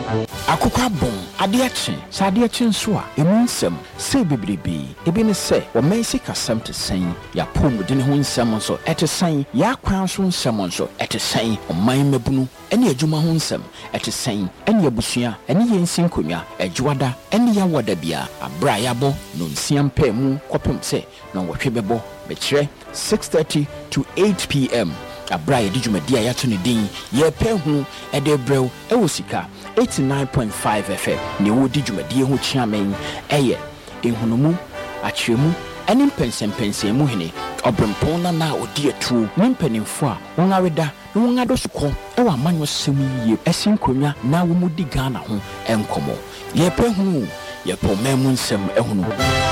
Akukwa bon adeache sadeache nso a emu nsem se bebrebe ebi ne se o mensi kasam te san ya pom de ne ho nsem nso etesan ya kwan so nsem nso etesan o man mabunu ene adwuma ho nsem etesan ene abusua ene yensin konwa adwada ene ya woda bia abra ya bo no nsiam pa mu kopem se no wohwe bebo be kire 6:30 to 8 p.m. Abra ye dijumadi a yato ne din ye pe hu ede brew e wo sika 89.5 FM ne wo dijumadi ho chiamen eye enhunumu akyeremu ene mpensempensem mu hene obrempon na odi atu ne mpanimfo a won aweda ne won adosukọ e wa amanyo sem yiye esin konwa na wo mudi Ghana ho enkomo ye pe hu ye po memu nsem ehunu